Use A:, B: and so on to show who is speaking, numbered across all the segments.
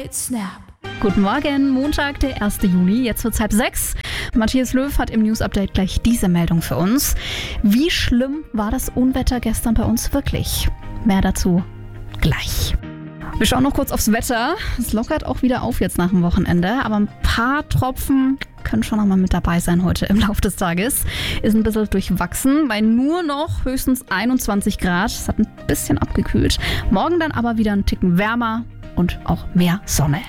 A: It snap.
B: Guten Morgen, Montag, der 1. Juni, jetzt wird's 5:30. Matthias Löw hat im News-Update gleich diese Meldung für uns. Wie schlimm war das Unwetter gestern bei uns wirklich? Mehr dazu gleich. Wir schauen noch kurz aufs Wetter. Es lockert auch wieder auf jetzt nach dem Wochenende, aber ein paar Tropfen können schon noch mal mit dabei sein heute im Laufe des Tages. Ist ein bisschen durchwachsen, bei nur noch höchstens 21 Grad. Es hat ein bisschen abgekühlt. Morgen dann aber wieder einen Ticken wärmer und auch mehr Sonne.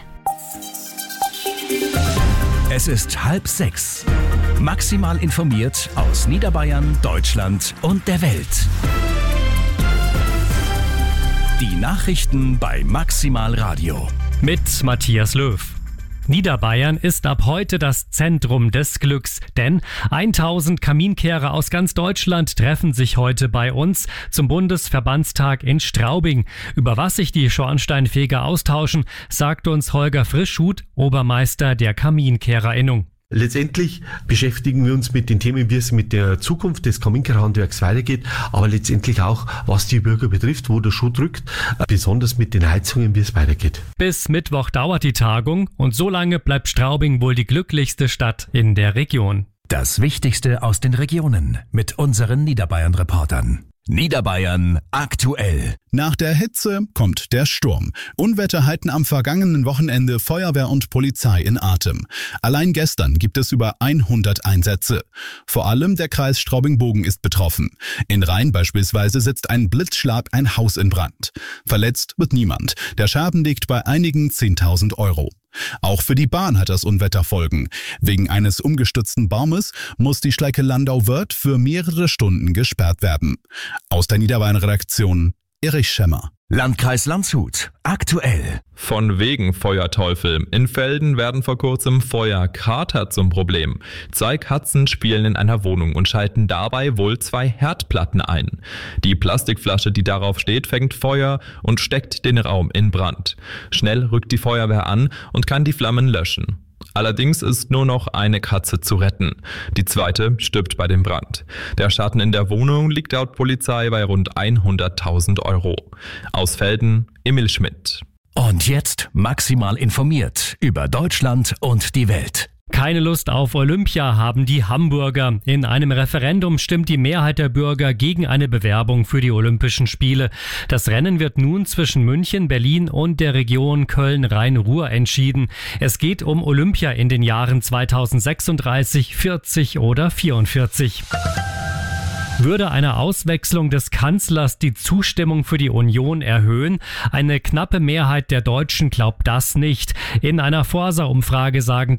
C: Es ist 5:30. Maximal informiert aus Niederbayern, Deutschland und der Welt. Die Nachrichten bei Maximal Radio.
D: Mit Matthias Löw. Niederbayern ist ab heute das Zentrum des Glücks, denn 1000 Kaminkehrer aus ganz Deutschland treffen sich heute bei uns zum Bundesverbandstag in Straubing. Über was sich die Schornsteinfeger austauschen, sagt uns Holger Frischhuth, Obermeister der Kaminkehrerinnung.
E: Letztendlich beschäftigen wir uns mit den Themen, wie es mit der Zukunft des Kaminkehrerhandwerks weitergeht, aber letztendlich auch, was die Bürger betrifft, wo der Schuh drückt, besonders mit den Heizungen, wie es weitergeht.
D: Bis Mittwoch dauert die Tagung und so lange bleibt Straubing wohl die glücklichste Stadt in der Region.
C: Das Wichtigste aus den Regionen mit unseren Niederbayern-Reportern. Niederbayern aktuell.
F: Nach der Hitze kommt der Sturm. Unwetter halten am vergangenen Wochenende Feuerwehr und Polizei in Atem. Allein gestern gibt es über 100 Einsätze. Vor allem der Kreis Straubing-Bogen ist betroffen. In Rhein beispielsweise setzt ein Blitzschlag ein Haus in Brand. Verletzt wird niemand. Der Schaden liegt bei einigen 10.000 Euro. Auch für die Bahn hat das Unwetter Folgen. Wegen eines umgestürzten Baumes muss die Strecke Landau-Wörth für mehrere Stunden gesperrt werden. Aus der Niederbayern-Redaktion Erich Schemmer.
C: Landkreis Landshut aktuell.
G: Von wegen Feuerteufel. In Velden werden vor kurzem Feuerkater zum Problem. 2 Katzen spielen in einer Wohnung und schalten dabei wohl 2 Herdplatten ein. Die Plastikflasche, die darauf steht, fängt Feuer und steckt den Raum in Brand. Schnell rückt die Feuerwehr an und kann die Flammen löschen. Allerdings ist nur noch eine Katze zu retten. Die zweite stirbt bei dem Brand. Der Schaden in der Wohnung liegt laut Polizei bei rund 100.000 Euro. Aus Velden, Emil Schmidt.
C: Und jetzt maximal informiert über Deutschland und die Welt.
D: Keine Lust auf Olympia haben die Hamburger. In einem Referendum stimmt die Mehrheit der Bürger gegen eine Bewerbung für die Olympischen Spiele. Das Rennen wird nun zwischen München, Berlin und der Region Köln-Rhein-Ruhr entschieden. Es geht um Olympia in den Jahren 2036, 40 oder 44. Würde eine Auswechslung des Kanzlers die Zustimmung für die Union erhöhen? Eine knappe Mehrheit der Deutschen glaubt das nicht. In einer Forsa-Umfrage sagen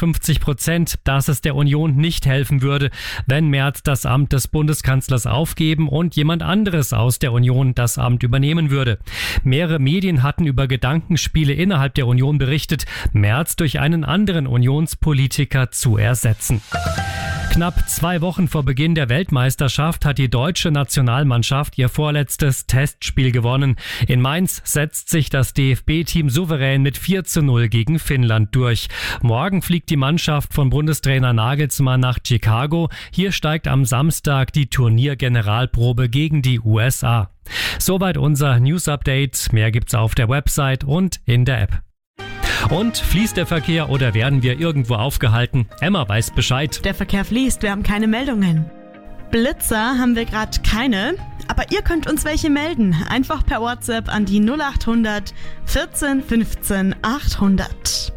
D: 53%, dass es der Union nicht helfen würde, wenn Merz das Amt des Bundeskanzlers aufgeben und jemand anderes aus der Union das Amt übernehmen würde. Mehrere Medien hatten über Gedankenspiele innerhalb der Union berichtet, Merz durch einen anderen Unionspolitiker zu ersetzen. Knapp 2 Wochen vor Beginn der Weltmeisterschaft hat die deutsche Nationalmannschaft ihr vorletztes Testspiel gewonnen. In Mainz setzt sich das DFB-Team souverän mit 4:0 gegen Finnland durch. Morgen fliegt die Mannschaft von Bundestrainer Nagelsmann nach Chicago. Hier steigt am Samstag die Turniergeneralprobe gegen die USA. Soweit unser News-Update. Mehr gibt's auf der Website und in der App. Und fließt der Verkehr oder werden wir irgendwo aufgehalten? Emma weiß Bescheid.
H: Der Verkehr fließt, wir haben keine Meldungen. Blitzer haben wir gerade keine, aber ihr könnt uns welche melden. Einfach per WhatsApp an die 0800 14 15 800.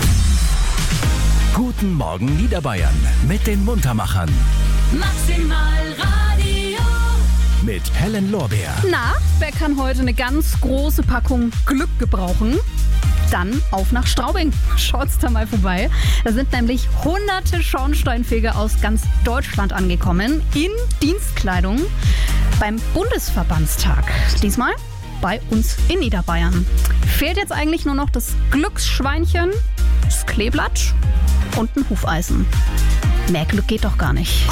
C: Guten Morgen Niederbayern mit den Muntermachern.
A: Maximal Radio.
C: Mit Helen Lorbeer.
B: Na, wer kann heute eine ganz große Packung Glück gebrauchen? Dann auf nach Straubing. Schaut's da mal vorbei. Da sind nämlich hunderte Schornsteinfeger aus ganz Deutschland angekommen in Dienstkleidung beim Bundesverbandstag. Diesmal bei uns in Niederbayern. Fehlt jetzt eigentlich nur noch das Glücksschweinchen, das Kleeblatt und ein Hufeisen. Mehr Glück geht doch gar nicht.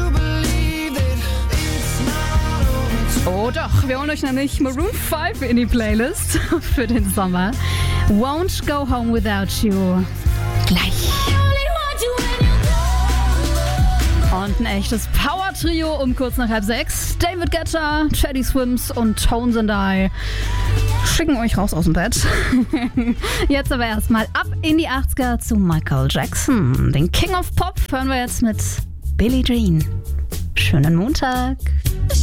B: Oh doch, wir holen euch nämlich Maroon 5 in die Playlist für den Sommer. Won't Go Home Without You. Gleich. Und ein echtes Power-Trio um kurz nach 5:30. David Guetta, Teddy Swims und Tones and I. schicken euch raus aus dem Bett. Jetzt aber erstmal ab in die 80er zu Michael Jackson. Den King of Pop hören wir jetzt mit Billie Jean. Schönen Montag.